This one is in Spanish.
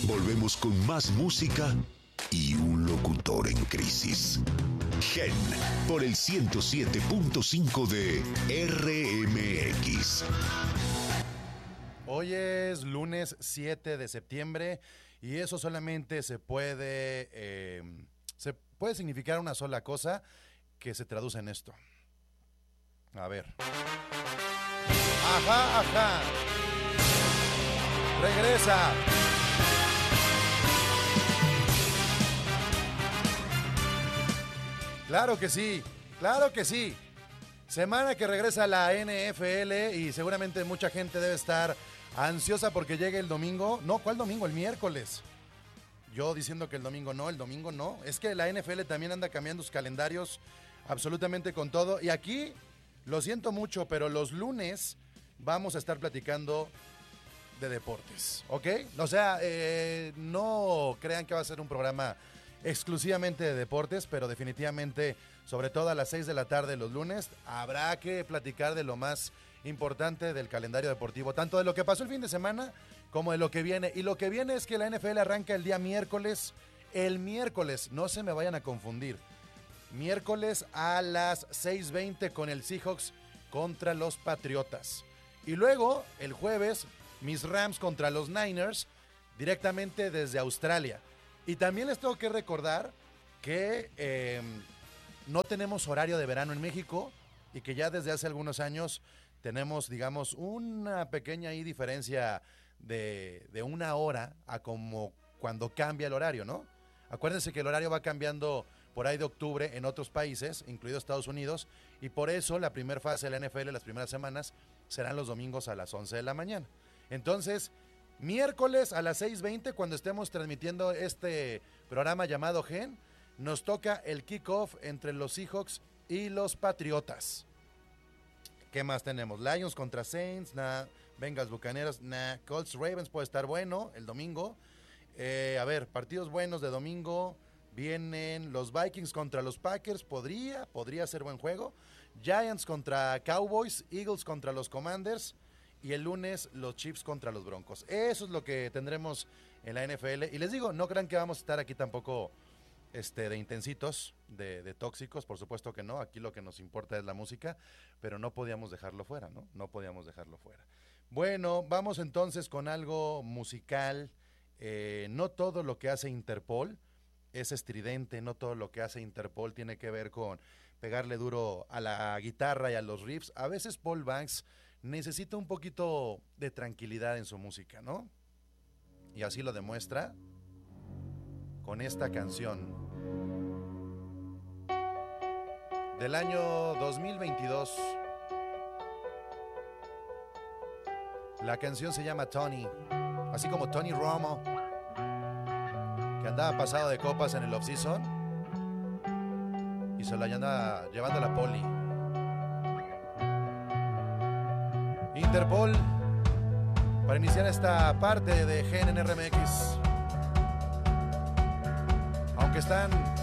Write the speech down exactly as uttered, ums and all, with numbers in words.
Volvemos con más música y un locutor en crisis. Gen, por el ciento siete punto cinco de R M X. Hoy es lunes siete de septiembre y eso solamente se puede, eh, se puede significar una sola cosa que se traduce en esto. A ver. Ajá, ajá. Regresa. Claro que sí, claro que sí. Semana que regresa la N F L y seguramente mucha gente debe estar ansiosa porque llegue el domingo. No, ¿cuál domingo? El miércoles. Yo diciendo que el domingo no, el domingo no. Es que la N F L también anda cambiando sus calendarios absolutamente con todo. Y aquí, lo siento mucho, pero los lunes vamos a estar platicando de deportes, ¿ok? O sea, eh, no crean que va a ser un programa exclusivamente de deportes, pero definitivamente, sobre todo a las seis de la tarde los lunes, habrá que platicar de lo más importante del calendario deportivo, tanto de lo que pasó el fin de semana como de lo que viene. Y lo que viene es que la N F L arranca el día miércoles, el miércoles, no se me vayan a confundir, miércoles a las seis veinte con el Seahawks contra los Patriotas. Y luego, el jueves, mis Rams contra los Niners, directamente desde Australia. Y también les tengo que recordar que eh, no tenemos horario de verano en México y que ya desde hace algunos años tenemos, digamos, una pequeña ahí diferencia de, de una hora a como cuando cambia el horario, ¿no? Acuérdense que el horario va cambiando por ahí de octubre en otros países, incluido Estados Unidos, y por eso la primera fase de la N F L, las primeras semanas, serán los domingos a las once de la mañana. Entonces, miércoles a las seis veinte, cuando estemos transmitiendo este programa llamado Gen, nos toca el kickoff entre los Seahawks y los Patriotas. ¿Qué más tenemos? Lions contra Saints, nah. Bengals Bucaneros, nah. Colts Ravens puede estar bueno el domingo. Eh, a ver, partidos buenos de domingo. Vienen los Vikings contra los Packers, podría, podría ser buen juego. Giants contra Cowboys, Eagles contra los Commanders. Y el lunes los Chiefs contra los Broncos. Eso es lo que tendremos en la N F L. Y les digo, no crean que vamos a estar aquí tampoco este, de intensitos, de, de tóxicos. Por supuesto que no. Aquí lo que nos importa es la música. Pero no podíamos dejarlo fuera, ¿no? No podíamos dejarlo fuera. Bueno, vamos entonces con algo musical. Eh, no todo lo que hace Interpol es estridente. No todo lo que hace Interpol tiene que ver con pegarle duro a la guitarra y a los riffs. A veces Paul Banks necesita un poquito de tranquilidad en su música, ¿no? Y así lo demuestra con esta canción del año dos mil veintidós. La canción se llama Tony, así como Tony Romo, que andaba pasado de copas en el off-season y se la anda llevando a la poli. Interpol, para iniciar esta parte de Gen en R M X. Aunque están